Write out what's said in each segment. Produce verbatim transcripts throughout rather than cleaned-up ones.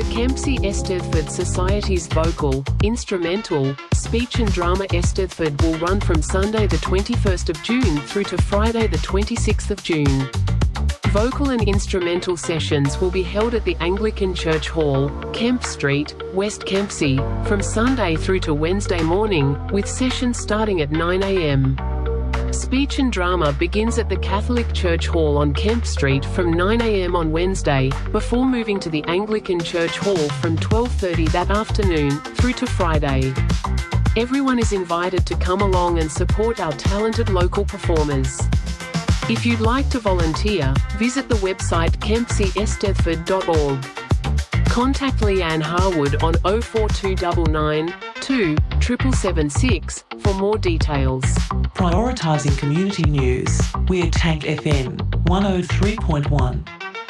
Kempsey Eisteddfod Society's vocal, instrumental, speech and drama Eisteddfod will run from Sunday the twenty-first of June through to Friday the twenty-sixth of June. Vocal and instrumental sessions will be held at the Anglican Church Hall, Kemp Street, West Kempsey, from Sunday through to Wednesday morning, with sessions starting at nine a m Speech and drama begins at the Catholic Church Hall on Kemp Street from nine a m on Wednesday, before moving to the Anglican Church Hall from twelve thirty that afternoon, through to Friday. Everyone is invited to come along and support our talented local performers. If you'd like to volunteer, visit the website kempsey eisteddfod dot org. Contact Leanne Harwood on oh four two nine nine, two, seven seven seven six for more details. Prioritising community news, we're Tank F M one oh three point one.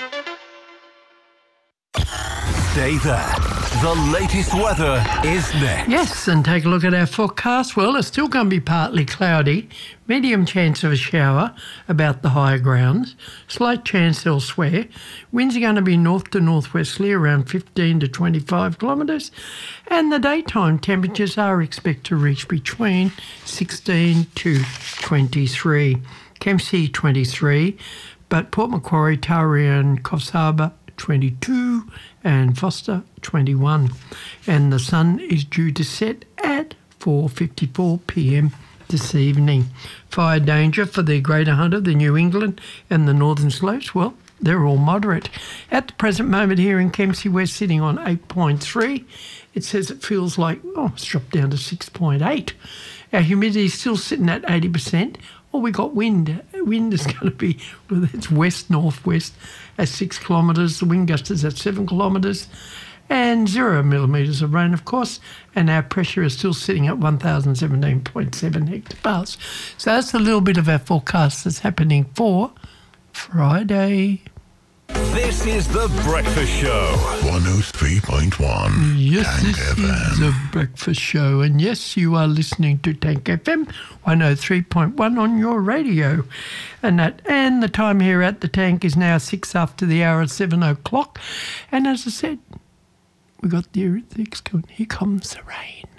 Stay there. The latest weather is next. Yes, and take a look at our forecast. Well, it's still going to be partly cloudy. Medium chance of a shower about the higher grounds. Slight chance elsewhere. Winds are going to be north to northwesterly around fifteen to twenty-five kilometres. And the daytime temperatures are expected to reach between sixteen to twenty-three. Kempsey twenty-three, but Port Macquarie, Tauranga and Coffs Harbour twenty-two and Foster twenty-one. And the sun is due to set at four fifty-four p m this evening. Fire danger for the Greater Hunter, the New England and the Northern Slopes, well, they're all moderate. At the present moment here in Kempsey, we're sitting on eight point three. It says it feels like, oh, it's dropped down to six point eight. Our humidity is still sitting at eighty percent. Well, we got wind. Wind is going to be, well, it's west-northwest at six kilometres. The wind gust is at seven kilometres. And zero millimetres of rain, of course. And our pressure is still sitting at one thousand seventeen point seven hectopascals. So that's a little bit of our forecast that's happening for Friday. This is The Breakfast Show. one oh three point one. Yes, Tank this F M. is The Breakfast Show. And yes, you are listening to Tank F M one oh three point one on your radio. And that, and the time here at the Tank is now six after the hour at seven o'clock. And as I said, we got the Eurythmics going. Here comes the rain.